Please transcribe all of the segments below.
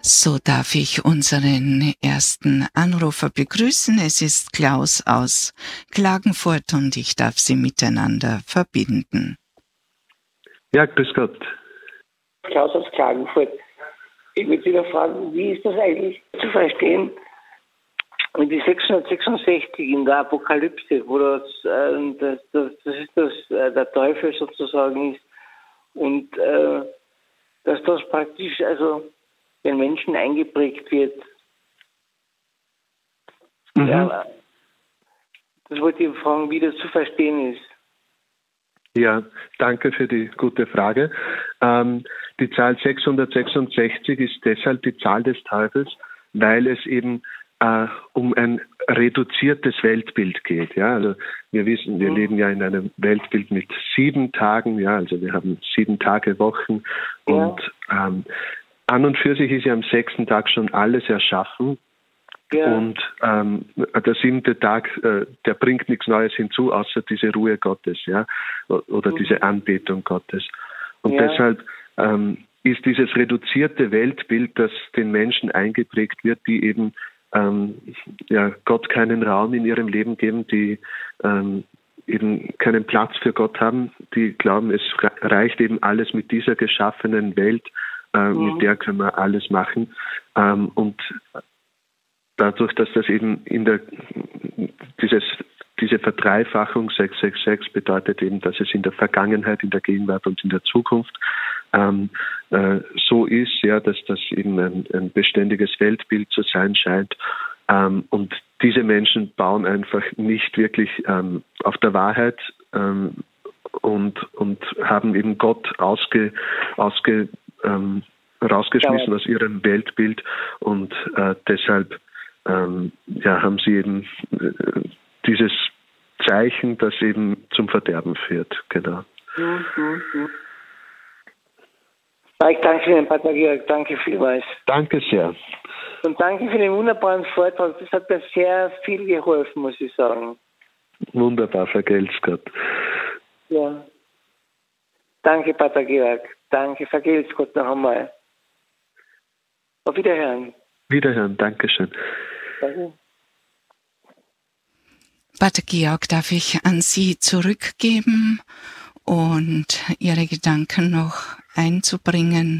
So darf ich unseren ersten Anrufer begrüßen. Es ist Klaus aus Klagenfurt und ich darf Sie miteinander verbinden. Ja, grüß Gott. Klaus aus Klagenfurt. Ich würde Sie da fragen, wie ist das eigentlich zu verstehen, mit die 666 in der Apokalypse, wo der Teufel sozusagen ist und dass das praktisch also den Menschen eingeprägt wird. Mhm. Ja, das wollte ich fragen, wie das zu verstehen ist. Ja, danke für die gute Frage. Die Zahl 666 ist deshalb die Zahl des Teufels, weil es eben um ein reduziertes Weltbild geht. Ja, also wir wissen, wir leben ja in einem Weltbild mit 7 Tagen. Ja, also wir haben 7 Tage Wochen und an und für sich ist ja am 6. Tag schon alles erschaffen. Ja. Und der 7. Tag, der bringt nichts Neues hinzu, außer diese Ruhe Gottes, ja, oder diese Anbetung Gottes. Und deshalb ist dieses reduzierte Weltbild, das den Menschen eingeprägt wird, die eben Gott keinen Raum in ihrem Leben geben, die eben keinen Platz für Gott haben, die glauben, es reicht eben alles mit dieser geschaffenen Welt, mit der können wir alles machen. Und dadurch, dass das eben diese Verdreifachung 666 bedeutet eben, dass es in der Vergangenheit, in der Gegenwart und in der Zukunft so ist, ja, dass das eben ein beständiges Weltbild zu sein scheint. Und diese Menschen bauen einfach nicht wirklich auf der Wahrheit und haben eben Gott rausgeschmissen aus ihrem Weltbild und deshalb haben sie eben dieses Zeichen, das eben zum Verderben führt. Genau. Ich danke Ihnen, Pater Georg. Danke vielmals. Danke sehr. Und danke für den wunderbaren Vortrag. Das hat mir sehr viel geholfen, muss ich sagen. Wunderbar, vergelt's Gott. Ja. Danke, Pater Georg. Danke, vergelt's Gott noch einmal. Auf Wiederhören. Wiederhören, Dankeschön. Danke. Pater Georg, darf ich an Sie zurückgeben und Ihre Gedanken noch einzubringen?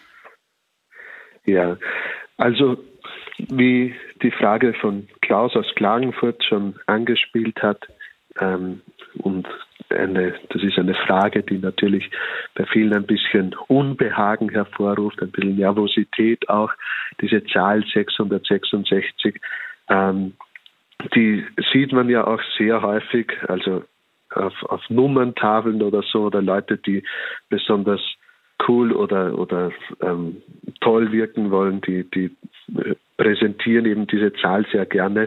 Ja, also wie die Frage von Klaus aus Klagenfurt schon angespielt hat, und das ist eine Frage, die natürlich bei vielen ein bisschen Unbehagen hervorruft, ein bisschen Nervosität auch, diese Zahl 666, die sieht man ja auch sehr häufig, also auf Nummerntafeln oder so, oder Leute, die besonders cool oder toll wirken wollen, die präsentieren eben diese Zahl sehr gerne.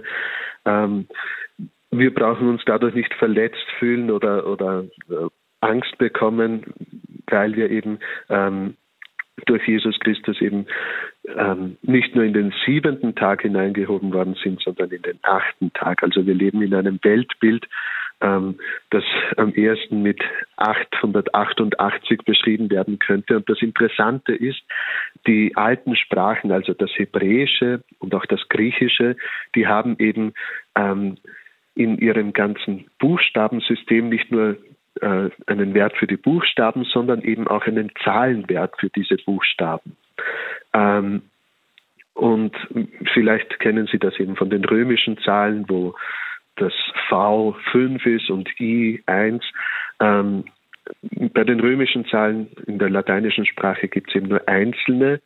Wir brauchen uns dadurch nicht verletzt fühlen oder Angst bekommen, weil wir eben durch Jesus Christus eben nicht nur in den 7. Tag hineingehoben worden sind, sondern in den 8. Tag. Also wir leben in einem Weltbild, das am ehesten mit 888 beschrieben werden könnte. Und das Interessante ist, die alten Sprachen, also das Hebräische und auch das Griechische, die haben eben in ihrem ganzen Buchstabensystem nicht nur einen Wert für die Buchstaben, sondern eben auch einen Zahlenwert für diese Buchstaben. Und vielleicht kennen Sie das eben von den römischen Zahlen, wo das V 5 ist und I 1. Bei den römischen Zahlen in der lateinischen Sprache gibt es eben nur einzelne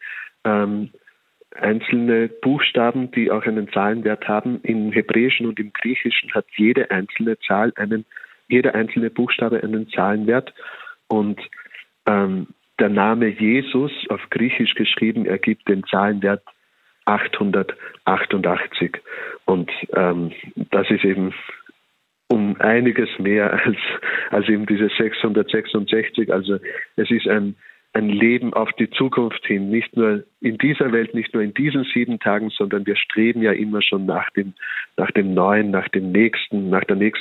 Buchstaben, die auch einen Zahlenwert haben. Im Hebräischen und im Griechischen hat jeder einzelne Buchstabe einen Zahlenwert. Und der Name Jesus, auf Griechisch geschrieben, ergibt den Zahlenwert 888. Und das ist eben um einiges mehr als eben diese 666. Also es ist ein Leben auf die Zukunft hin, nicht nur in dieser Welt, nicht nur in diesen 7 Tagen, sondern wir streben ja immer schon nach dem Neuen, nach der nächsten